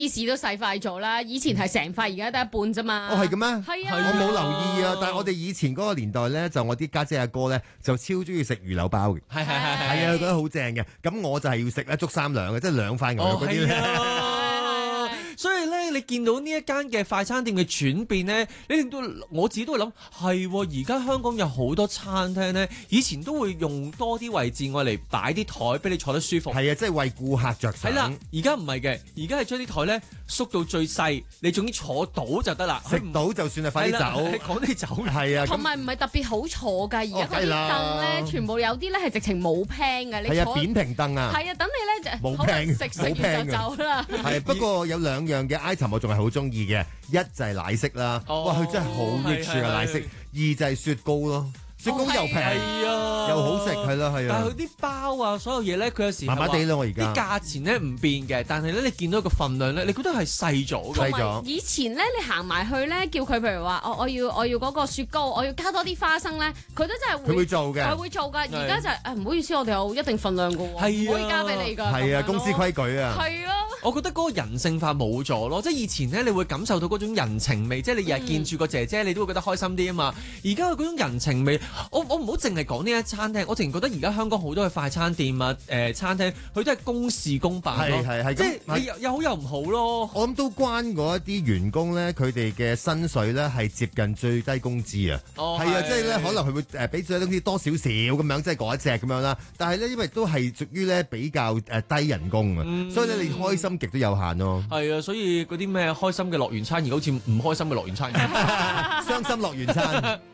士都細塊咗啦，以前係成塊，而家得一半啫嘛。 哦，係嘅咩？ 係啊， 我冇留意啊。但係我哋以前嗰個年代咧，就我啲家姐阿哥咧就超中意食魚柳包嘅。 係係啊，覺得好正嘅。咁我就係要食咧足三兩嘅，即係兩塊牛肉嗰啲咧。 所以咧，你見到呢一間嘅快餐店嘅轉變咧，你令到我自己都會諗，係而家香港有好多餐廳咧，以前都會用多啲位置我嚟擺啲台俾你坐得舒服。 係啊，即係為顧客着想。 係啦，而家唔係嘅，而家係將啲台咧縮到最細，你總之坐到就得啦， 食到就算係快啲走。 趕你走。 係啊， 同埋唔係特別好坐㗎，而家嗰啲凳咧，全部有啲咧係直情冇 plan 嘅，你係啊， 坐扁平凳啊。 係啊，等你咧就冇可能 plan， 食完就走啦。 係不過有兩樣嘅 item 我仲係好中意嘅，一就係奶昔啦，哇佢真係好益處啊奶昔，二就係雪糕咯。雪糕又平，又好食，係啦係啊。 但係佢啲包啊，所有嘢咧，佢有時麻麻地啦，我而家啲價錢咧唔變嘅，但係咧你見到個份量咧，你覺得係細咗嘅。 細咗。 以前咧，你行埋去咧，叫佢譬如話，我要嗰個雪糕，我要加多啲花生咧，佢都真係佢會做嘅， 佢會做㗎。而家就係唔好意思，我哋有一定份量㗎喎，唔可以加俾你㗎。 係啊，公司規矩啊。 係咯。 我覺得嗰個人性化冇咗咯，即係以前咧，你會感受到嗰種人情味，即係你日日見住個姐姐，你都會覺得開心啲啊嘛。而家嗰種人情味，我唔好淨係講呢一餐廳，我淨係覺得而家香港好多嘅快餐店啊、餐廳，佢都係公事公辦咯， 係即係你又好又唔好咯。 我諗都關嗰一啲員工咧，佢哋嘅薪水咧係接近最低工資啊。係啊，即係咧可能佢會俾最低工資多少少咁樣，即係嗰一隻咁樣啦。但係咧，因為都係屬於咧比較低人工啊，所以咧你開心極都有限咯。 係啊，所以嗰啲咩開心嘅樂園餐而好似唔開心嘅樂園餐， 傷心樂園餐。